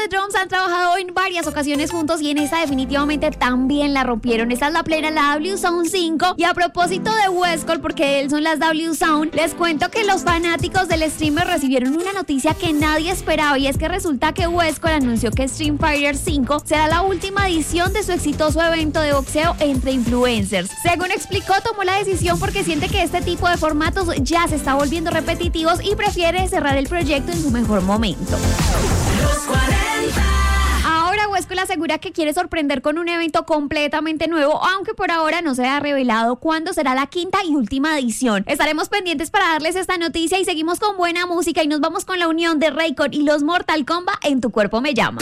de Drums han trabajado en varias ocasiones juntos y en esta definitivamente también la rompieron. Esta es la plena, la W Sound 5. Y a propósito de Westcol, porque él son las W Sound, les cuento que los fanáticos del streamer recibieron una noticia que nadie esperaba, y es que resulta que Westcol anunció que Street Fighter 5 será la última edición de su exitoso evento de boxeo entre influencers. Según explicó, tomó la decisión porque siente que este tipo de formatos ya se está volviendo repetitivos y prefiere cerrar el proyecto en su mejor momento. Los 40. Ahora Westcol asegura que quiere sorprender con un evento completamente nuevo, aunque por ahora no se ha revelado cuándo será la quinta y última edición. Estaremos pendientes para darles esta noticia y seguimos con buena música y nos vamos con la unión de Raycon y los Mortal Kombat en Tu Cuerpo Me Llama.